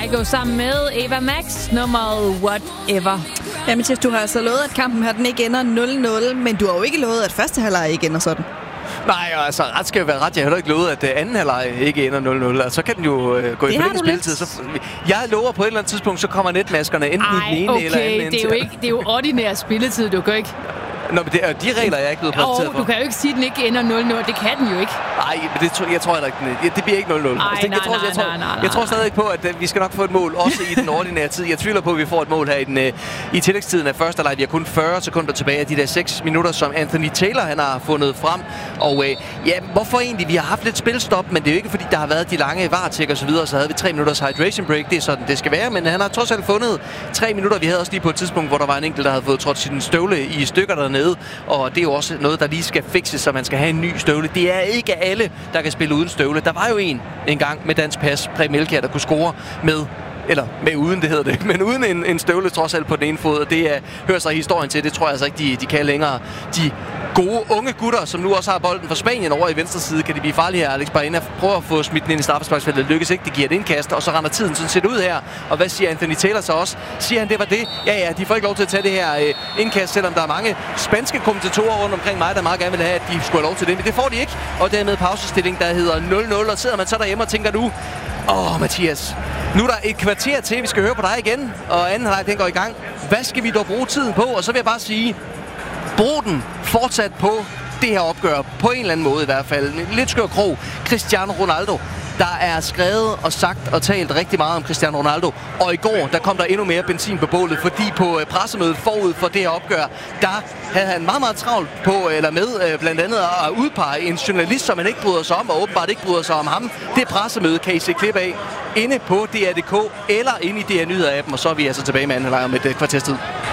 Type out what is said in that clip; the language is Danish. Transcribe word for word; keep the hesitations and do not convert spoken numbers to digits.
Kygo sammen med Eva Max, nummeret Whatever. Ja, Mathias, du har altså lovet, at kampen her den ikke ender nul nul, men du har jo ikke lovet, at første halvleg ikke ender sådan. Nej, altså ret skal jo være ret. Jeg har heller ikke lovet, at anden halvleg ikke ender nul nul. Altså, så kan den jo øh, gå det i forlænget spilletid. Så, jeg lover på et eller andet tidspunkt, så kommer netmaskerne enten Ej, i den ene okay, eller anden. det er jo ikke, det er jo ordinær spilletid, du kan ikke. Nå, men det er de regler, jeg er ikke blevet præsenteret for. for. Du kan jo ikke sige, at den ikke ender nul nul. Det kan den jo ikke. Nej, men det, jeg tror heller ikke, det, det bliver ikke nul nul. Ej, altså, nej, jeg, tror, nej, jeg, tror, nej, nej, nej. jeg tror stadig på, at vi skal nok få et mål, også i den ordinære tid. Jeg tvivler på, at vi får et mål her i, den, i tillægstiden af første halvleg. Vi har kun fyrre sekunder tilbage af de der seks minutter, som Anthony Taylor han har fundet frem. Og øh, ja, hvorfor egentlig? Vi har haft lidt spilstop, men det er jo ikke, fordi der har været de lange varetjek og så videre. Så havde vi tre minutters hydration break. Det er sådan, det skal være. Men han har trods alt fundet tre minutter. Vi havde også lige på et tidspunkt, hvor der var en enkelt, der havde fået trådt sin støvle i stykker dernede. Og det er jo også noget, der lige skal fikses, så man skal have en ny støvle. Det er ikke alle, der kan spille uden støvle. Der var jo en en gang med dansk pas, Preben Elkjær, der kunne score med eller med uden, det hedder det, men uden en, en støvle trods alt på den ene fod. Det er, hører sig historien til. Det tror jeg altså ikke, de, de kan længere. De gode unge gutter, som nu også har bolden fra Spanien over i venstre side, kan de blive farlige her. Alex Baena prøver at få smidt den ind i straffesparksfeltet. Lykkes ikke, det giver et indkast, og så render tiden sådan set ud her. Og hvad siger Anthony Taylor så også? Siger han, det var det? Ja, ja, de får ikke lov til at tage det her øh, indkast, selvom der er mange spanske kommentatorer rundt omkring mig, der meget gerne vil have, at de skulle have lov til det. Men det får de ikke. Og dermed pausestilling, der hedder nul nul. Og sidder man så derhjemme og tænker du, åh, oh, Mathias, nu er der et kvarter til, vi skal høre på dig igen, og anden halvleg den går i gang. Hvad skal vi dog bruge tiden på? Og så vil jeg bare sige, brug den fortsat på det her opgør, på en eller anden måde i hvert fald. En lidt skør krog. Cristiano Ronaldo. Der er skrevet og sagt og talt rigtig meget om Cristiano Ronaldo. Og i går, der kom der endnu mere benzin på bålet, fordi på pressemødet forud for det her opgør, der havde han meget, meget travlt på, eller med blandt andet at udpege en journalist, som han ikke bryder sig om, og åbenbart ikke bryder sig om ham. Det pressemøde kan I se klip af inde på D R punktum d k eller inde i D R Nyheder-appen, og så er vi altså tilbage med anden halvleg om et kvarters tid.